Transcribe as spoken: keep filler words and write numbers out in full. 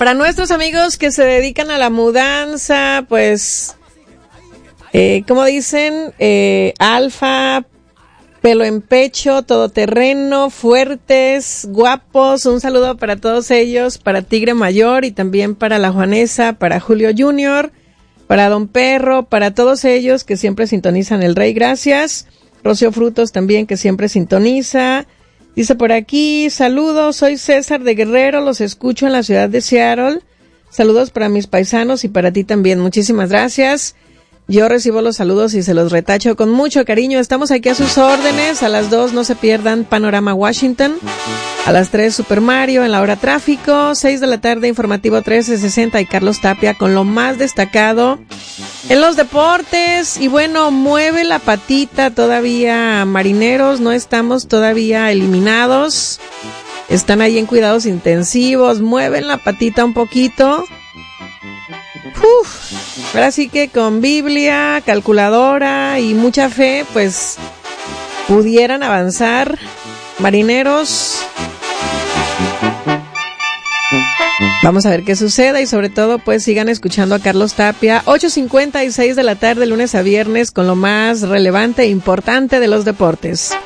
Para nuestros amigos que se dedican a la mudanza, pues, eh, como dicen, eh, alfa, pelo en pecho, todoterreno, fuertes, guapos, un saludo para todos ellos, para Tigre Mayor y también para la Juanesa, para Julio Junior, para Don Perro, para todos ellos que siempre sintonizan el Rey, gracias. Rocío Frutos también que siempre sintoniza. Dice por aquí, saludos, soy César de Guerrero, los escucho en la ciudad de Seattle. Saludos para mis paisanos y para ti también, muchísimas gracias. Yo recibo los saludos y se los retacho con mucho cariño. Estamos aquí a sus órdenes. A las dos no se pierdan Panorama Washington. A las tres Super Mario en la hora tráfico. seis de la tarde Informativo trece sesenta y Carlos Tapia con lo más destacado en los deportes. Y bueno, mueve la patita todavía Marineros. No estamos todavía eliminados. Están ahí en cuidados intensivos. Mueven la patita un poquito. Uf, ahora sí que con Biblia, calculadora y mucha fe, pues pudieran avanzar, Marineros. Vamos a ver qué sucede y sobre todo pues sigan escuchando a Carlos Tapia, ocho cincuenta y seis de la tarde, lunes a viernes, con lo más relevante e importante de los deportes.